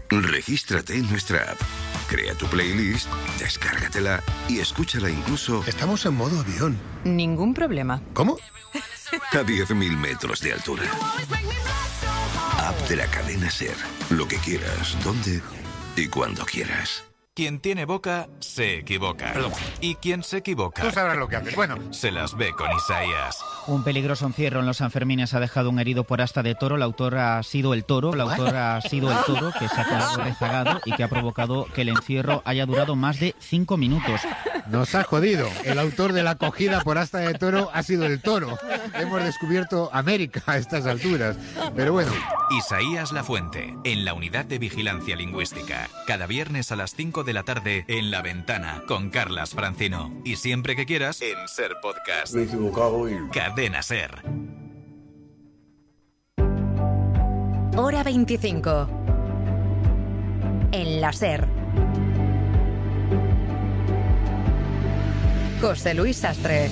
Regístrate en nuestra app, crea tu playlist, descárgatela y escúchala incluso... Estamos en modo avión. Ningún problema. ¿Cómo? A 10.000 metros de altura. App de la cadena SER. Lo que quieras, donde y cuando quieras. Quien tiene boca, se equivoca. Perdón. Y quien se equivoca... Tú sabrás lo que haces. Bueno. Se las ve con Isaías. Un peligroso encierro en los Sanfermines ha dejado un herido por asta de toro. El autor ha sido el toro. El autor ha sido el toro que se ha quedado rezagado y que ha provocado que el encierro haya durado más de 5 minutos. Nos ha jodido. El autor de la acogida por asta de toro ha sido el toro. Hemos descubierto América a estas alturas. Pero bueno. Isaías Lafuente, en la Unidad de Vigilancia Lingüística. Cada viernes a las 5 de la tarde en La Ventana con Carlas Francino. Y siempre que quieras en SER Podcast. Me he equivocado y... Cadena SER. Hora 25. En la SER. José Luis Sastre.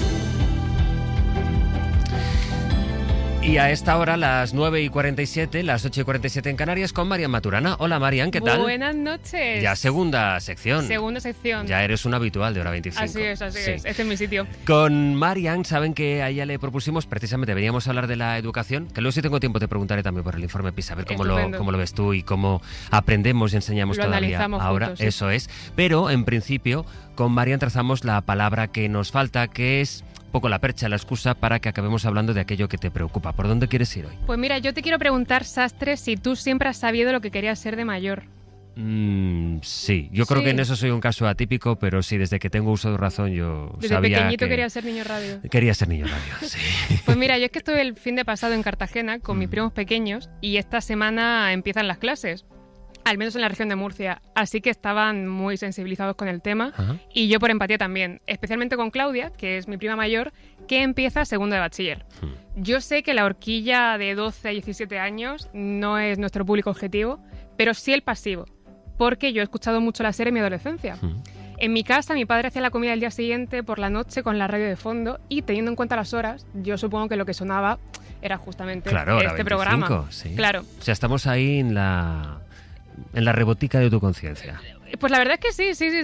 Y a esta hora, las 9:47, las 8:47 en Canarias, con Marian Maturana. Hola Marian, ¿qué tal? Buenas noches. Ya segunda sección. Segunda sección. Ya eres un habitual de Hora 25. Así es. Sí. Este es mi sitio. Con Marian, saben que a ella le propusimos, precisamente veníamos a hablar de la educación, que luego si tengo tiempo te preguntaré también por el informe PISA, a ver cómo lo ves tú y cómo aprendemos y enseñamos lo todavía ahora. Juntos, sí. Eso es. Pero, en principio, con Marian trazamos la palabra que nos falta, que es... poco la percha, la excusa para que acabemos hablando de aquello que te preocupa. ¿Por dónde quieres ir hoy? Pues mira, yo te quiero preguntar, Sastre, si tú siempre has sabido lo que querías ser de mayor. Sí, yo creo que en eso soy un caso atípico, pero sí, desde que tengo uso de razón yo desde sabía pequeñito que... querías ser niño radio. Quería ser niño radio, sí. Pues mira, yo es que estuve el fin de pasado en Cartagena con mis primos pequeños y esta semana empiezan las clases. Al menos en la región de Murcia. Así que estaban muy sensibilizados con el tema. Ajá. Y yo por empatía también. Especialmente con Claudia, que es mi prima mayor, que empieza segundo de bachiller. Yo sé que la horquilla de 12 a 17 años no es nuestro público objetivo, pero sí el pasivo. Porque yo he escuchado mucho la SER en mi adolescencia. En mi casa, mi padre hacía la comida el día siguiente por la noche con la radio de fondo y teniendo en cuenta las horas, yo supongo que lo que sonaba era justamente este programa. Sí. Claro. O sea, estamos ahí en la rebotica de tu conciencia. Pues la verdad es que sí.